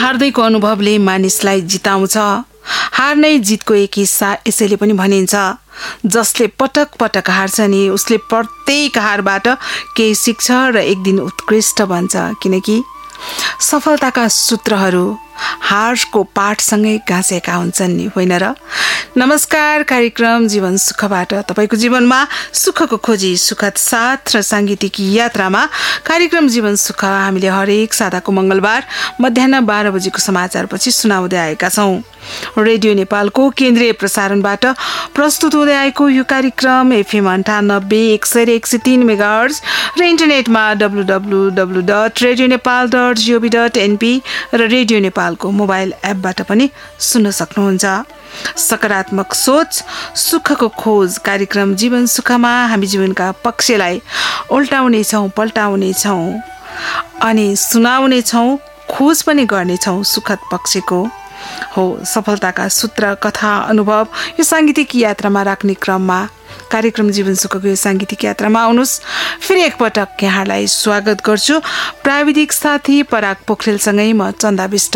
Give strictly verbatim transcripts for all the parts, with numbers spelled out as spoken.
हार्दैको अनुभवले मानिसलाई जिताउँछ। हार नै जितको एक हिस्सा यसैले पनि भनिन्छ। जसले पटक पटक हार्छ नि उसले प्रत्येक हारबाट केही सिक्छ र एक दिन उत्कृष्ट बन्छ। किनकि सफलताका सूत्रहरू हारको पाठसँगै गाँसेका हुन्छन् नि, होइन र? नमस्कार, कार्यक्रम जीवन सुखबाट तपाईको जीवनमा सुखको खोजी, सुखद साथ र सांगीतिक यात्रामा कार्यक्रम जीवन सुख हामीले हरेक साताको मंगलबार मध्याह बाह्र बजेको समाचारपछि सुनाउँदै आएका छौं। रेडियो नेपालको केन्द्रीय प्रसारणबाट प्रस्तुत हुँदै आएको यो कार्यक्रम एफएम अन्ठानब्बे एक सय एक सय तीन मेगाहर्ज र इन्टरनेटमा W W W dot radio Nepal dot gov dot NP र रेडियो नेपालको मोबाइल एपबाट पनि सुन्न सक्नुहुन्छ। सकारात्मक सोच, सुखको खोज कार्यक्रम जीवन सुखमा हामी जीवनका पक्षलाई उल्टाउने छौं, पल्टाउने छौं अनि सुनाउने छौं, खोज पनि गर्ने छौं सुखद पक्षको। हो, सफलताका सूत्र, कथा, अनुभव यो सांगीतिक यात्रामा राख्ने क्रममा कार्यक्रम जीवन सुखको यो सांगीतिक यात्रामा आउनुहोस्। फेरि एकपटक यहाँलाई स्वागत गर्छु। प्राविधिक साथी पराग पोखरेलसँगै म चन्दा विष्ट।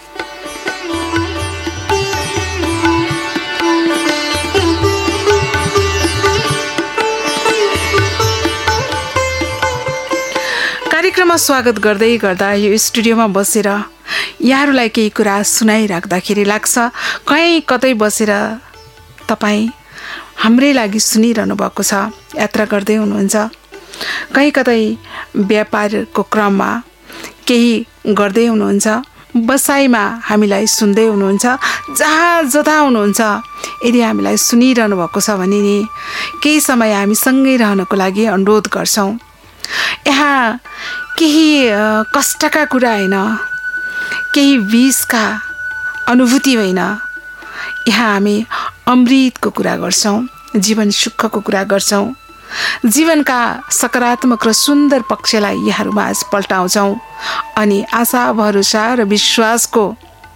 कार्यक्रममा स्वागत गर्दै गर्दा यो स्टुडियोमा बसेर यहाँहरूलाई केही कुरा सुनाइराख्दाखेरि लाग्छ कहीँ कतै बसेर तपाईँ हाम्रै लागि सुनिरहनु भएको छ। यात्रा गर्दै हुनुहुन्छ, कहीँ कतै व्यापारको क्रममा केही गर्दै हुनुहुन्छ, बसाइमा हामीलाई सुन्दै हुनुहुन्छ, जहाँ जता हुनुहुन्छ यदि हामीलाई सुनिरहनु भएको छ भने नि केही समय हामी सँगै रहनको लागि अनुरोध गर्छौँ। यहाँ केही कष्टका कुरा होइन, केही विषका अनुभूति होइन, यहाँ हामी अमृतको कुरा गर्छौँ, जीवन सुखको कुरा गर्छौँ, जीवनका सकारात्मक र सुन्दर पक्षलाई यहाँहरूमा आज पल्टाउँछौँ अनि आशा, भरोसा र विश्वासको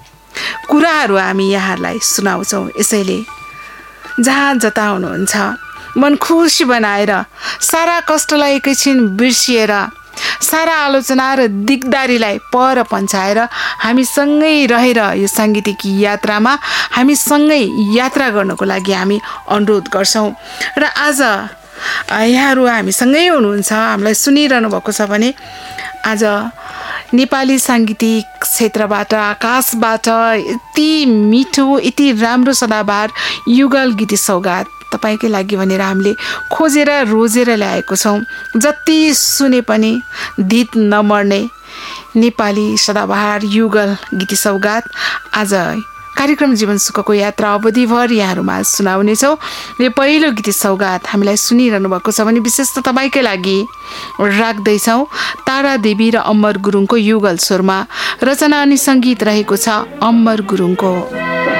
कुराहरू हामी यहाँहरूलाई सुनाउँछौँ। यसैले जहाँ जता हुनुहुन्छ मन खुसी बनाएर, सारा कष्टलाई एकैछिन बिर्सिएर, सारा आलोचना र दिगदारीलाई पर पन्छाएर हामी सँगै रहेर यो सांगीतिक यात्रामा हामी सँगै यात्रा गर्नको लागि हामी अनुरोध गर्छौँ। र आज यहाँहरू हामीसँगै हुनुहुन्छ, हामीलाई सुनिरहनु भएको छ भने आज नेपाली सांगीतिक क्षेत्रबाट, आकाशबाट यति मिठो, यति राम्रो सदाबहार युगल गीत सौगात तपाईँकै लागि भनेर हामीले खोजेर रोजेर ल्याएको छौँ। जति सुने पनि धित नमर्ने नेपाली सदाबहार युगल गीत सौगात आज कार्यक्रम जीवन सुखको यात्रा अवधिभर यहाँहरूमा सुनाउनेछौँ। यो पहिलो गीत सौगात हामीलाई सुनिरहनु भएको छ भने विशेष त तपाईँकै लागि राख्दैछौँ। तारा देवी र अमर गुरुङको युगल स्वरमा रचना अनि सङ्गीत रहेको छ अमर गुरुङको।